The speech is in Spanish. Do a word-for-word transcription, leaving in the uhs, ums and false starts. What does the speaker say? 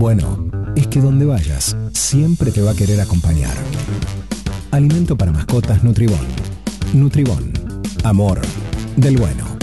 bueno es que donde vayas, siempre te va a querer acompañar. Alimento para mascotas Nutribón. Nutribón. Amor del bueno.